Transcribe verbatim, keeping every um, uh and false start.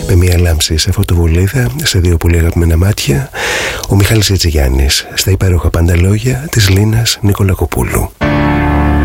με μια λάμψη σε φωτοβολίδα, σε δύο πολύ αγαπημένα μάτια, ο Μιχάλης Ατζηγιάννης στα υπέροχα πάντα λόγια της Λίνας Νικολακοπούλου.